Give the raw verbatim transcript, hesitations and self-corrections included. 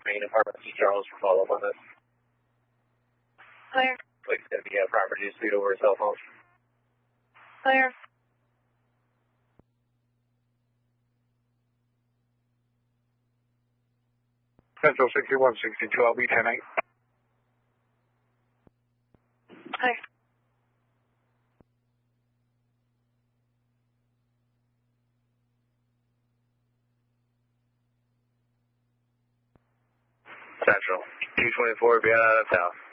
main apartment, East Charles, for follow-up on this. Clear. Wait, it's going to be a property dispute over a cell phone. Clear. Central sixty-one sixty-two, I'll be ten eight. Clear. Central, two twenty-four, be out of town.